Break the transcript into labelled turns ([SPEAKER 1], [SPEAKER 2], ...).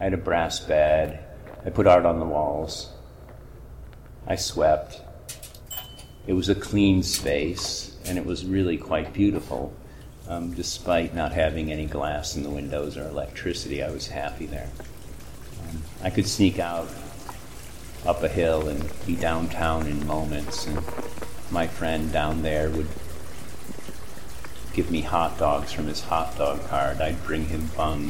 [SPEAKER 1] I had a brass bed. I put art on the walls. I swept. It was a clean space, and it was really quite beautiful. Despite not having any glass in the windows or electricity, I was happy there. I could sneak out up a hill and be downtown in moments, and my friend down there would give me hot dogs from his hot dog cart. I'd bring him buns.